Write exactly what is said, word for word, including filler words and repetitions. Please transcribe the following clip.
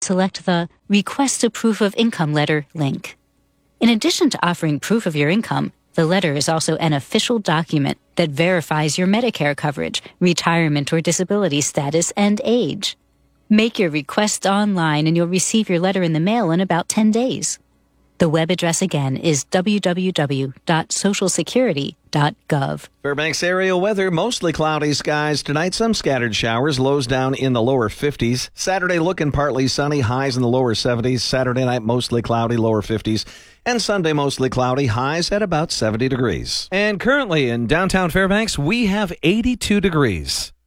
select the Request a Proof of Income Letter link. In addition to offering proof of your income, the letter is also an official document that verifies your Medicare coverage, retirement or disability status, and age. Make your request online and you'll receive your letter in the mail in about ten days. The web address again is w w w dot social security dot gov. Fairbanks area weather, mostly cloudy skies tonight, some scattered showers, lows down in the lower fifties. Saturday looking partly sunny, highs in the lower seventies. Saturday night mostly cloudy, lower fifties. And Sunday mostly cloudy, highs at about seventy degrees. And currently in downtown Fairbanks, we have eighty-two degrees.